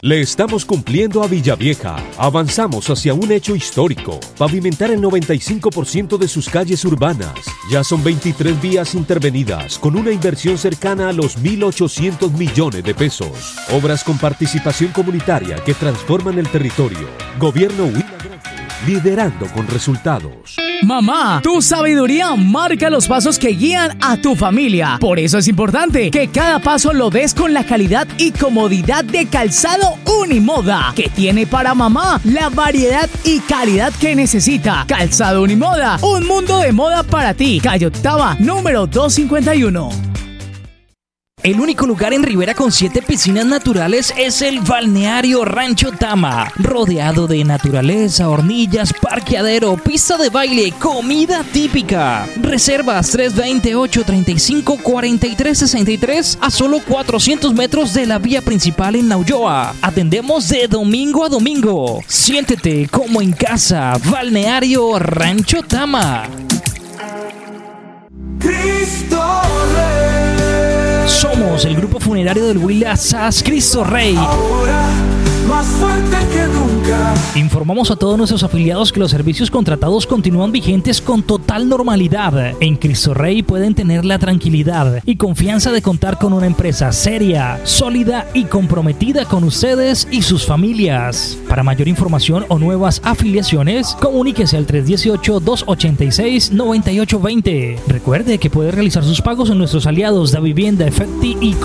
Le estamos cumpliendo a Villavieja. Avanzamos hacia un hecho histórico. Pavimentar el 95% de sus calles urbanas. Ya son 23 vías intervenidas, con una inversión cercana a los 1.800 millones de pesos. Obras con participación comunitaria que transforman el territorio. Gobierno Huila Grande, liderando con resultados. Mamá, tu sabiduría marca los pasos que guían a tu familia. Por eso es importante que cada paso lo des con la calidad y comodidad de Calzado Unimoda, que tiene para mamá la variedad y calidad que necesita. Calzado Unimoda, un mundo de moda para ti. Calle Octava, número 251. El único lugar en Rivera con 7 piscinas naturales es el Balneario Rancho Tama, rodeado de naturaleza, hornillas, parqueadero, pista de baile, comida típica. Reservas 328-35-4363 a solo 400 metros de la vía principal en Naulloa. Atendemos de domingo a domingo. Siéntete como en casa. Balneario Rancho Tama. Cristo Rey. Somos el grupo funerario del Huila SAS Cristo Rey. Ahora más fuerte que nunca. Informamos a todos nuestros afiliados que los servicios contratados continúan vigentes con total normalidad. En Cristo Rey pueden tener la tranquilidad y confianza de contar con una empresa seria, sólida y comprometida con ustedes y sus familias. Para mayor información o nuevas afiliaciones, comuníquese al 318-286-9820. Recuerde que puede realizar sus pagos en nuestros aliados de Vivienda Efecti y